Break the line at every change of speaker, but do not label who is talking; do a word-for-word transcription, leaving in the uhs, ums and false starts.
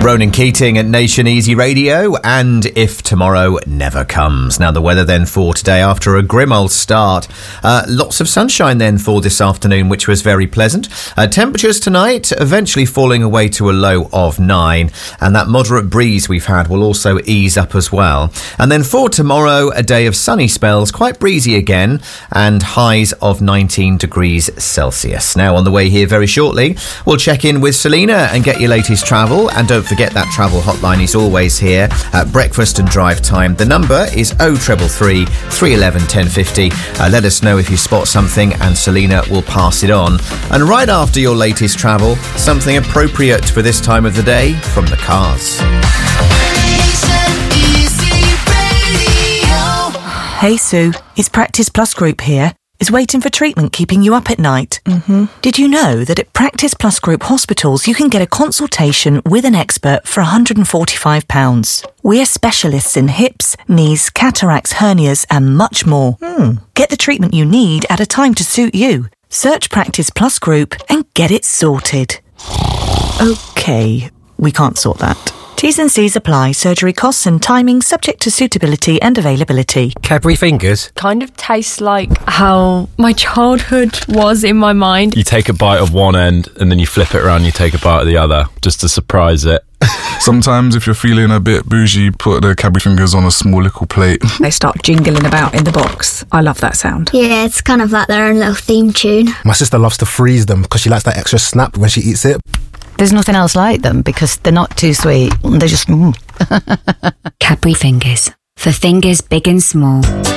Ronan Keating at Nation Easy Radio, and If Tomorrow Never Comes. Now, the weather then for today after a grim old start. Uh, lots of sunshine then for this afternoon, which was very pleasant. Uh, temperatures tonight eventually falling away to a low of nine, and that moderate breeze we've had will also ease up as well. And then for tomorrow, a day of sunny spells, quite breezy again, and highs of nineteen degrees Celsius. Now, on the way here very shortly, we'll check in with Selena and get your latest travel, and don't forget that travel hotline is always here at breakfast and drive time. The number is oh three three, three one one, one oh five oh. Uh, let us know if you spot something and Selena will pass it on. And right after your latest travel, something appropriate for this time of the day from the Cars.
Hey Sue, it's Practice Plus Group here. Is waiting for treatment keeping you up at night? Mm-hmm. Did you know that at Practice Plus Group hospitals you can get a consultation with an expert for one hundred forty-five pounds? We're specialists in hips, knees, cataracts, hernias and much more. Hmm. Get the treatment you need at a time to suit you. Search Practice Plus Group and get it sorted. OK, we can't sort that. T's and C's apply. Surgery costs and timing subject to suitability and availability.
Cadbury Fingers?
Kind of tastes like how my childhood was in my mind.
You take a bite of one end and then you flip it around, you take a bite of the other, just to surprise it.
Sometimes if you're feeling a bit bougie, put the Cadbury Fingers on a small little plate.
They start jingling about in the box. I love that sound.
Yeah, it's kind of like their own little theme tune.
My sister loves to freeze them because she likes that extra snap when she eats it.
There's nothing else like them because they're not too sweet. They're just... Mm.
Cadbury Fingers. For fingers big and small.